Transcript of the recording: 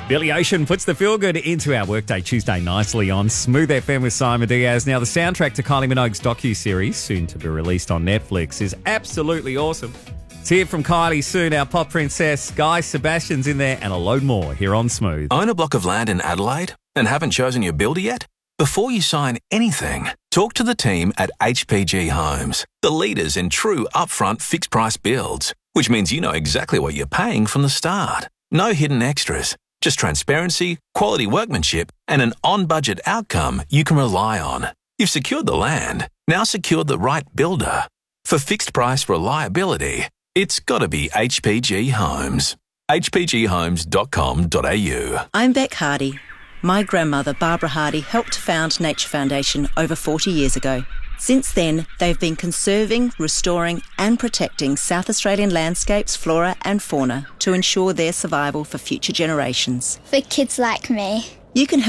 Billy Ocean puts the feel-good into our workday Tuesday nicely on Smooth FM with Simon Diaz. Now, the soundtrack to Kylie Minogue's docu-series, soon to be released on Netflix, is absolutely awesome. Let's hear from Kylie soon. Our pop princess, Guy Sebastian's in there, and a load more here on Smooth. Own a block of land in Adelaide and haven't chosen your builder yet? Before you sign anything, talk to the team at HPG Homes, the leaders in true upfront fixed-price builds, which means you know exactly what you're paying from the start. No hidden extras. Just transparency, quality workmanship, and an on-budget outcome you can rely on. You've secured the land, now secure the right builder. For fixed-price reliability, it's got to be HPG Homes. hpghomes.com.au. I'm Beck Hardy. My grandmother, Barbara Hardy, helped found Nature Foundation over 40 years ago. Since then, they've been conserving, restoring and protecting South Australian landscapes, flora and fauna to ensure their survival for future generations. For kids like me. You can